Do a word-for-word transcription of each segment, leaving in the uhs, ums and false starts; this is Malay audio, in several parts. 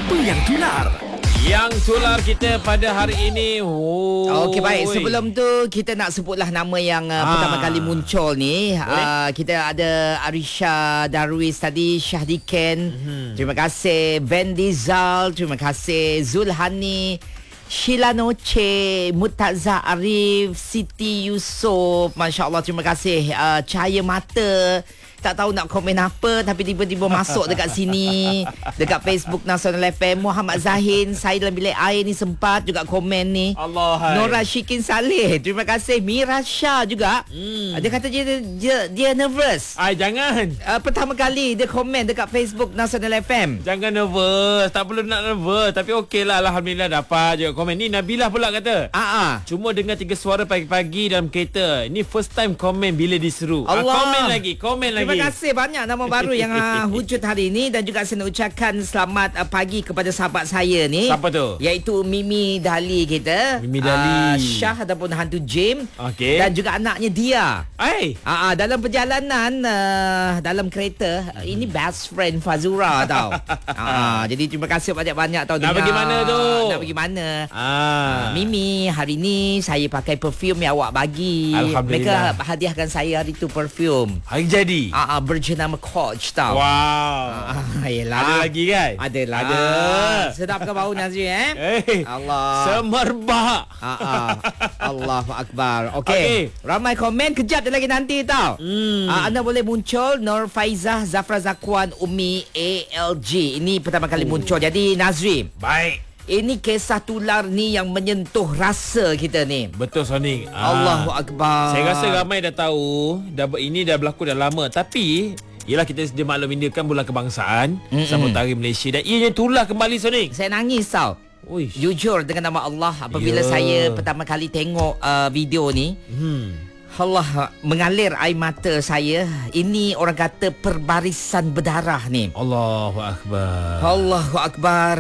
Apa yang tular? Yang tular kita pada hari ini. Oh, Okey, baik. Sebelum tu kita nak sebutlah nama yang uh, Ah. pertama kali muncul ni. Uh, kita ada Arisha Darwis tadi, Syahdiken. Mm-hmm. Terima kasih. Van Dizal, terima kasih. Zulhani, Sheila Noche, Murtaza Arif, Siti Yusof. Masya Allah, terima kasih. Uh, Cahaya Mata. Tak tahu nak komen apa, tapi tiba-tiba masuk dekat sini, dekat Facebook Nasional F M. Muhammad Zahin, saya dalam bilik air ni sempat juga komen ni. Allah, hai. Nora Shikin Saleh, terima kasih. Mira Shah juga. Hmm. Dia kata dia, dia dia nervous. Ay, jangan. Uh, pertama kali dia komen dekat Facebook Nasional F M. Jangan nervous. Tak perlu nak nervous. Tapi okey lah, Alhamdulillah dapat juga komen. Ni Nabilah pula kata. Ah, ah. Cuma dengar tiga suara pagi-pagi dalam kereta. Ini first time komen bila diseru. Ah, Allah. komen lagi, komen lagi. Terima kasih banyak nama baru yang uh, wujud hari ini. Dan juga saya nak ucapkan selamat uh, pagi kepada sahabat saya ni. Siapa tu? Iaitu Mimi Dali kita. Mimi Dali. uh, Syah ataupun Hantu Jim. Okey. Dan juga anaknya Dia. Ay. uh, uh, Dalam perjalanan uh, dalam kereta, uh, ini best friend Fazura tau. uh, uh, Jadi terima kasih banyak-banyak tau. Nak dengar. pergi mana tu? Nak pergi mana? Ah. Uh, Mimi, hari ni saya pakai perfume yang awak bagi. Alhamdulillah. Mereka hadiahkan saya hari tu perfume. Hari jadi. Ah, uh, berjenama Coach tau. Wow. Ah, yelah. Ada lagi kan? Adalah. Ada. Sedap ke bau Nazri eh? Eh. Allah. Semerbak. Ah, ah. Allahu Akbar. Okey. Okey. Ramai komen, kejap dia lagi nanti tau. Hmm. Ah, anda boleh muncul Nur Faizah, Zafra Zakwan, Umi A L G. Ini pertama kali oh. muncul. Jadi Nazri, Baik. ini kisah tular ni yang menyentuh rasa kita ni. Betul Sonic. Allahu Akbar. Saya rasa ramai dah tahu dah, ini dah berlaku dah lama. Tapi yelah, kita sedia maklum ini kan bulan kebangsaan Sambutan Hari Malaysia. Dan ianya tular kembali Sonic. Saya nangis tau. Uish. Jujur dengan nama Allah, apabila Ya. saya pertama kali tengok uh, video ni, Hmm. Allah, mengalir air mata saya. Ini orang kata perbarisan berdarah ni. Allahu Akbar. Allahu Akbar.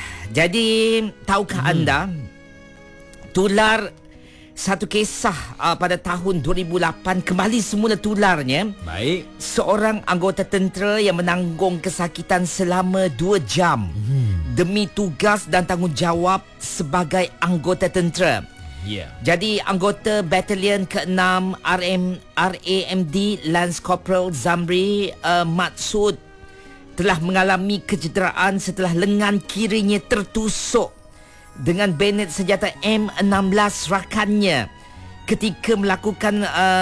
Jadi, tahukah hmm. anda, tular satu kisah uh, pada tahun dua ribu lapan, kembali semula tularnya. Baik. Seorang anggota tentera yang menanggung kesakitan selama dua jam hmm. demi tugas dan tanggungjawab sebagai anggota tentera. Ya. Yeah. Jadi anggota Batalion keenam R M R A M D Lance Corporal Zamri uh, Matsud telah mengalami kecederaan setelah lengan kirinya tertusuk dengan bayonet senjata M enam belas rakannya ketika melakukan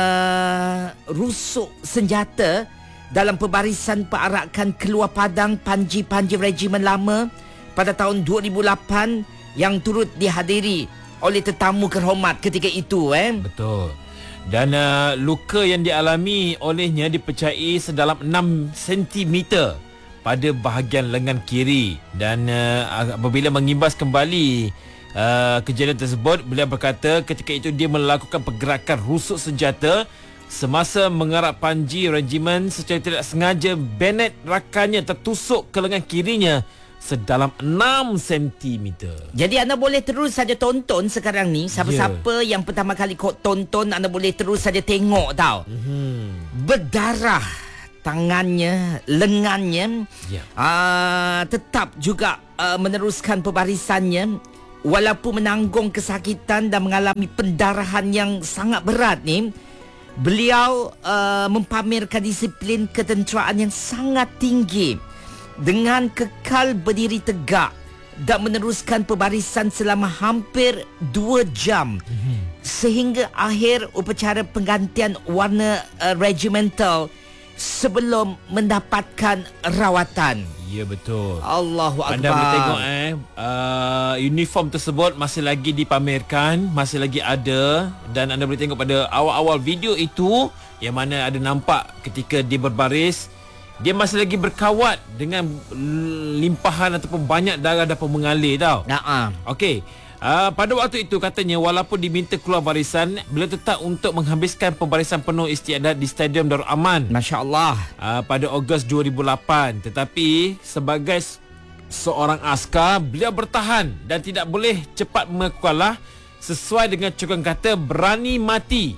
uh, rusuk senjata dalam pembarisan perarakan keluar padang Panji-Panji Regimen Lama pada tahun dua ribu lapan yang turut dihadiri oleh tetamu kehormat ketika itu. Eh? Betul. Dan uh, luka yang dialami olehnya dipercayai sedalam enam sentimeter pada bahagian lengan kiri. Dan uh, apabila mengimbas kembali uh, kejadian tersebut, beliau berkata ketika itu dia melakukan pergerakan rusuk senjata semasa mengarah Panji Regimen. Secara tidak sengaja bayonet rakannya tertusuk ke lengan kirinya sedalam enam sentimeter. Jadi anda boleh terus saja tonton sekarang ni. Siapa-siapa yeah. yang pertama kali kau tonton, anda boleh terus saja tengok tau. Mm-hmm. Berdarah tangannya, lengannya. Yeah. Uh, tetap juga uh, meneruskan pembarisannya walaupun menanggung kesakitan dan mengalami pendarahan yang sangat berat ni. Beliau uh, mempamerkan disiplin ketenteraan yang sangat tinggi dengan kekal berdiri tegak dan meneruskan pembarisan selama hampir dua jam mm-hmm. sehingga akhir upacara penggantian warna uh, regimental sebelum mendapatkan rawatan. Ya, betul. Allahu Akbar. Anda boleh tengok eh uh, uniform tersebut masih lagi dipamerkan, masih lagi ada. Dan anda boleh tengok pada awal-awal video itu yang mana ada nampak ketika dia berbaris, dia masih lagi berkawat dengan limpahan ataupun banyak darah dapat mengalir tau. Nah, okey. Uh, pada waktu itu katanya walaupun diminta keluar barisan, beliau tetap untuk menghabiskan pembarisan penuh istiadat di Stadium Darul Aman. Masya-Allah. Uh, pada Ogos dua ribu lapan. Tetapi sebagai seorang askar, beliau bertahan dan tidak boleh cepat mengaku kalah. Sesuai dengan cukong kata, berani mati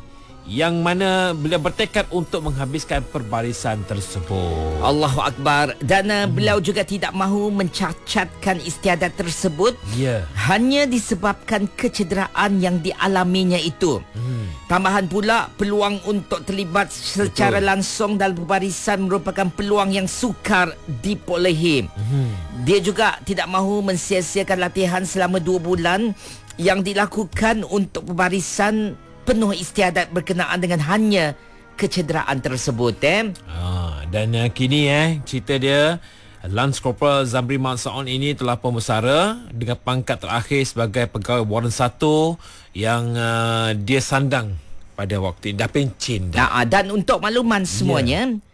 yang mana beliau bertekad untuk menghabiskan perbarisan tersebut. Allahu Akbar. Dan uh, beliau juga tidak mahu mencacatkan istiadat tersebut. Ya. Hanya disebabkan kecederaan yang dialaminya itu. Hmm. Tambahan pula, peluang untuk terlibat secara Betul. langsung dalam perbarisan merupakan peluang yang sukar diperolehi. Hmm. Dia juga tidak mahu mensia-siakan latihan selama dua bulan yang dilakukan untuk perbarisan penuh istiadat berkenaan dengan hanya kecederaan tersebut. Eh? Ah, dan uh, kini eh cerita dia, Lance Corporal Zamri Mat Saun ini telah pembesara dengan pangkat terakhir sebagai pegawai Warren satu yang uh, dia sandang pada waktu ini. Dah pencen dah. Nah, dan untuk makluman semuanya, yeah.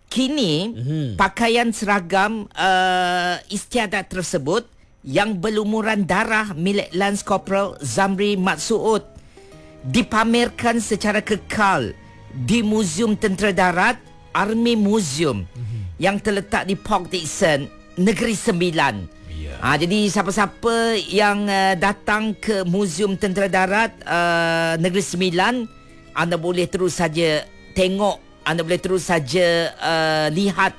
kini mm-hmm. pakaian seragam uh, istiadat tersebut yang berlumuran darah milik Lance Corporal Zamri Mat Saun dipamerkan secara kekal di Muzium Tentera Darat, Army Museum, mm-hmm. yang terletak di Port Dickson, Negeri Sembilan. Yeah. Ha, jadi siapa-siapa yang uh, datang ke Muzium Tentera Darat uh, Negeri Sembilan, anda boleh terus saja tengok, anda boleh terus saja uh, lihat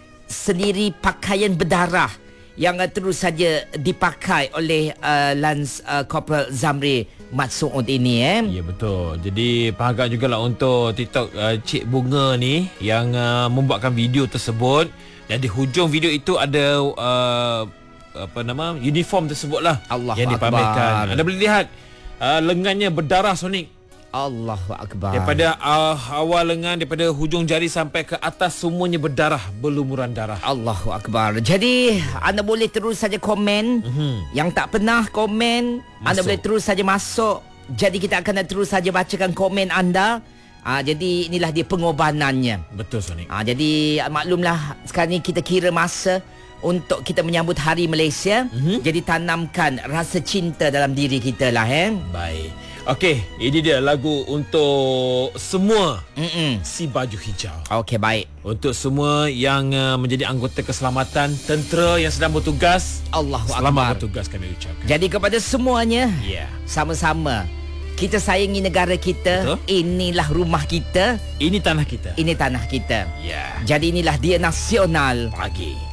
sendiri pakaian berdarah yang uh, terus saja dipakai oleh uh, Lance uh, Corporal Zamri Mat Saun ini. Eh? Ya, betul. Jadi penghargaan jugalah untuk TikTok uh, Cik Bunga ni yang uh, membuatkan video tersebut. Dan di hujung video itu ada uh, apa nama, uniform tersebut lah Allahu yang dipamerkan. Akbar. Anda boleh lihat uh, lengannya berdarah, Sonic. Allahu Akbar. Daripada uh, awal lengan, daripada hujung jari sampai ke atas, semuanya berdarah, berlumuran darah. Allahu Akbar. Jadi anda boleh terus saja komen. Mm-hmm. Yang tak pernah komen, masuk. Anda boleh terus saja masuk. Jadi kita akan terus saja bacakan komen anda. Ah, jadi inilah dia pengorbanannya. Betul, Sonic. Ah, jadi maklumlah sekarang ni kita kira masa untuk kita menyambut Hari Malaysia. Mm-hmm. Jadi tanamkan rasa cinta dalam diri kita lah. Eh? Baik. Okey, ini dia lagu untuk semua Mm-mm. si baju hijau. Okey, baik. Untuk semua yang uh, menjadi anggota keselamatan, tentera yang sedang bertugas, Allahu Akbar. Selamat bertugas kami ucapkan. Jadi kepada semuanya, yeah. sama-sama kita sayangi negara kita. Betul? Inilah rumah kita. Ini tanah kita. Ini tanah kita. Yeah. Jadi inilah dia nasional pagi.